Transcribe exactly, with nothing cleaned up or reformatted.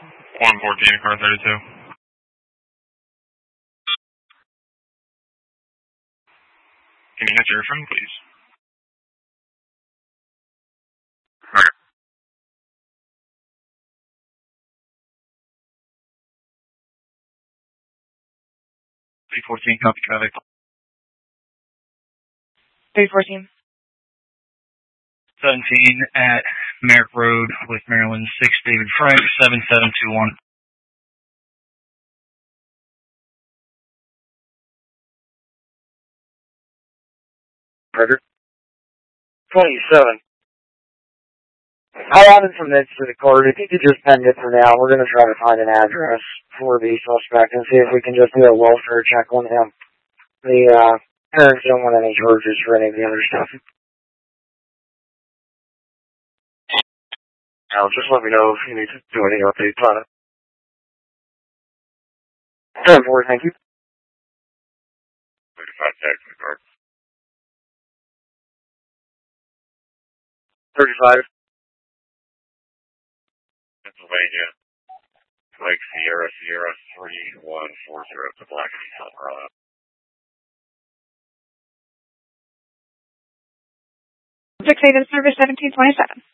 one fourteen, car thirty-two. Can you answer your phone, please? Okay. three fourteen, copy, copy. three fourteen. seventeen at Merrick Road with Maryland, six David Frank, seven seven two one. Roger. twenty-seven. I wanted some minutes to the card. If you could just pend it for now, we're going to try to find an address for the suspect and see if we can just do a welfare check on him. The uh, parents don't want any charges for any of the other stuff. Now, just let me know if you need to do any updates on it. ten four, thank you. thirty-five tax card. thirty-five. Pennsylvania. Lake Sierra, Sierra three one four zero to Black Colorado. Fixated service seventeen twenty-seven.